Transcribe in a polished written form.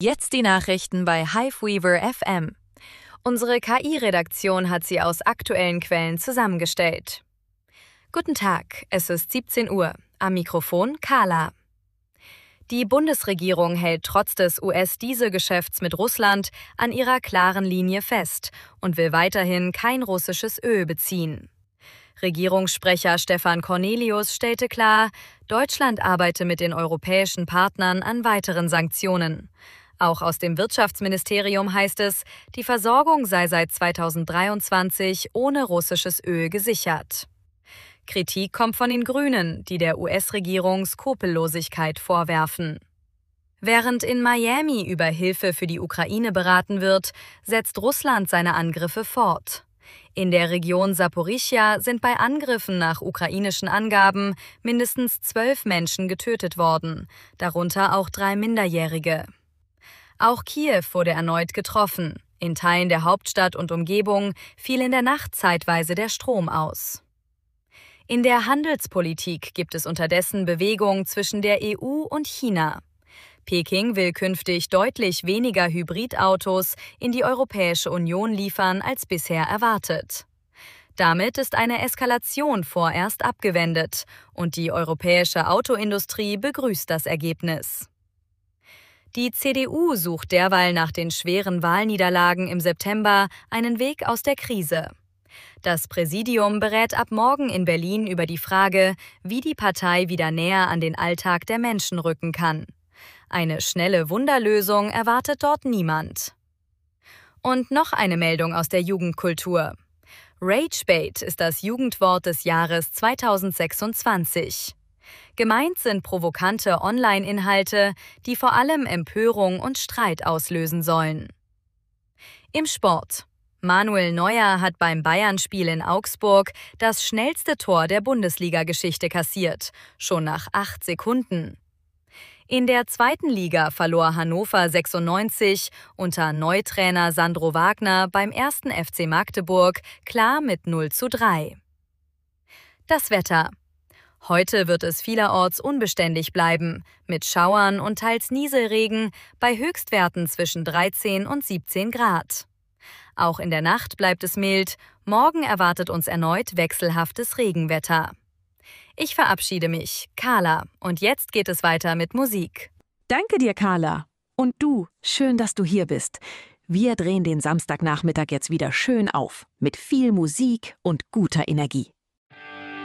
Jetzt die Nachrichten bei Hiveweaver FM. Unsere KI-Redaktion hat sie aus aktuellen Quellen zusammengestellt. Guten Tag, es ist 17 Uhr. Am Mikrofon Carla. Die Bundesregierung hält trotz des US-Dieselgeschäfts mit Russland an ihrer klaren Linie fest und will weiterhin kein russisches Öl beziehen. Regierungssprecher Stefan Cornelius stellte klar, Deutschland arbeite mit den europäischen Partnern an weiteren Sanktionen. Auch aus dem Wirtschaftsministerium heißt es, die Versorgung sei seit 2023 ohne russisches Öl gesichert. Kritik kommt von den Grünen, die der US-Regierung Skrupellosigkeit vorwerfen. Während in Miami über Hilfe für die Ukraine beraten wird, setzt Russland seine Angriffe fort. In der Region Saporischschja sind bei Angriffen nach ukrainischen Angaben mindestens 12 Menschen getötet worden, darunter auch 3 Minderjährige. Auch Kiew wurde erneut getroffen. In Teilen der Hauptstadt und Umgebung fiel in der Nacht zeitweise der Strom aus. In der Handelspolitik gibt es unterdessen Bewegung zwischen der EU und China. Peking will künftig deutlich weniger Hybridautos in die Europäische Union liefern als bisher erwartet. Damit ist eine Eskalation vorerst abgewendet und die europäische Autoindustrie begrüßt das Ergebnis. Die CDU sucht derweil nach den schweren Wahlniederlagen im September einen Weg aus der Krise. Das Präsidium berät ab morgen in Berlin über die Frage, wie die Partei wieder näher an den Alltag der Menschen rücken kann. Eine schnelle Wunderlösung erwartet dort niemand. Und noch eine Meldung aus der Jugendkultur. Ragebait ist das Jugendwort des Jahres 2026. Gemeint sind provokante Online-Inhalte, die vor allem Empörung und Streit auslösen sollen. Im Sport. Manuel Neuer hat beim Bayern-Spiel in Augsburg das schnellste Tor der Bundesliga-Geschichte kassiert, schon nach 8 Sekunden. In der zweiten Liga verlor Hannover 96 unter Neutrainer Sandro Wagner beim 1. FC Magdeburg klar mit 0:3. Das Wetter. Heute wird es vielerorts unbeständig bleiben, mit Schauern und teils Nieselregen bei Höchstwerten zwischen 13 und 17 Grad. Auch in der Nacht bleibt es mild, morgen erwartet uns erneut wechselhaftes Regenwetter. Ich verabschiede mich, Carla, und jetzt geht es weiter mit Musik. Danke dir, Carla. Und du, schön, dass du hier bist. Wir drehen den Samstagnachmittag jetzt wieder schön auf, mit viel Musik und guter Energie.